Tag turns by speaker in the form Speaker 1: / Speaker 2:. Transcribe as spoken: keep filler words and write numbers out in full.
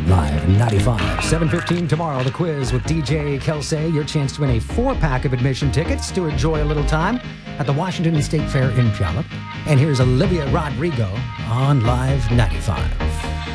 Speaker 1: Live ninety-five. seven fifteen tomorrow, the quiz with D J Kelsey. Your chance to win a four-pack of admission tickets to enjoy a little time at the Washington State Fair in Puyallup. And here's Olivia Rodrigo on Live ninety-five.